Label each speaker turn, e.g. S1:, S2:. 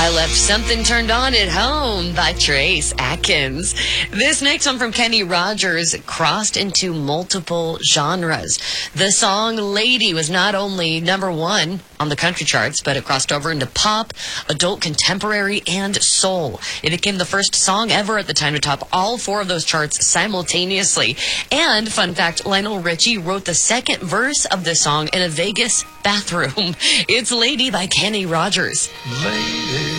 S1: I left something turned on at home by Trace Atkins. This next one from Kenny Rogers crossed into multiple genres. The song Lady was not only #1 on the country charts, but it crossed over into pop, adult contemporary, and soul. It became the first song ever at the time to top all 4 of those charts simultaneously. And, fun fact, Lionel Richie wrote the second verse of the song in a Vegas bathroom. It's Lady by Kenny Rogers.
S2: Lady.